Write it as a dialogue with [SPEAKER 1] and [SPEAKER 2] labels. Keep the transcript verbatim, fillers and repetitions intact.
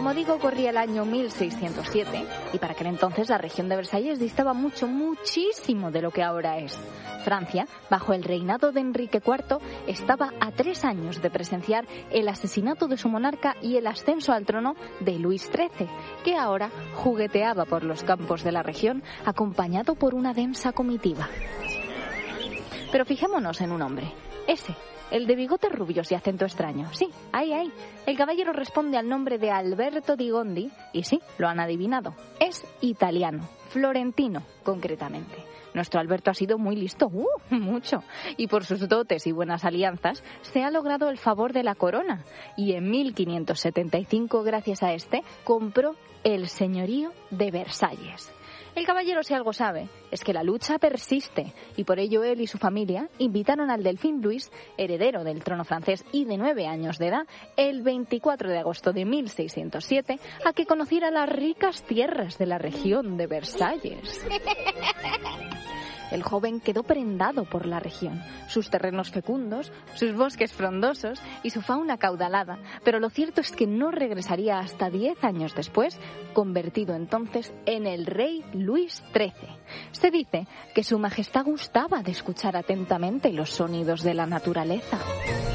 [SPEAKER 1] Como digo, corría el año mil seiscientos siete y para aquel entonces la región de Versalles distaba mucho, muchísimo de lo que ahora es. Francia, bajo el reinado de Enrique cuarto, estaba a tres años de presenciar el asesinato de su monarca y el ascenso al trono de Luis trece, que ahora jugueteaba por los campos de la región acompañado por una densa comitiva. Pero fijémonos en un hombre, ese, el de bigotes rubios y acento extraño. Sí, ahí, ahí. El caballero responde al nombre de Alberto di Gondi, y sí, lo han adivinado. Es italiano, florentino, concretamente. Nuestro Alberto ha sido muy listo, uh, mucho, y por sus dotes y buenas alianzas se ha logrado el favor de la corona. Y en mil quinientos setenta y cinco, gracias a este, compró el señorío de Versalles. El caballero, si algo sabe, es que la lucha persiste y por ello él y su familia invitaron al delfín Luis, heredero del trono francés y de nueve años de edad, el veinticuatro de agosto de mil seiscientos siete, a que conociera las ricas tierras de la región de Versalles. El joven quedó prendado por la región, sus terrenos fecundos, sus bosques frondosos y su fauna caudalada, pero lo cierto es que no regresaría hasta diez años después, convertido entonces en el rey Luis trece. Se dice que su majestad gustaba de escuchar atentamente los sonidos de la naturaleza.